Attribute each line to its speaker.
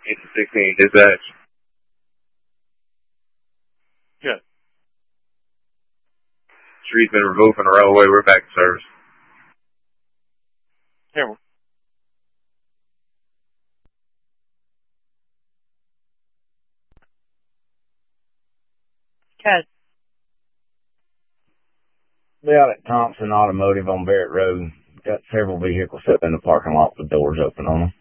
Speaker 1: 16, dispatch.
Speaker 2: Good.
Speaker 1: Street's been removed from the roadway. We're back to service.
Speaker 2: Here.
Speaker 3: Good.
Speaker 4: Be out at Thompson Automotive on Barrett Road. Got several vehicles sitting in the parking lot with doors open on them.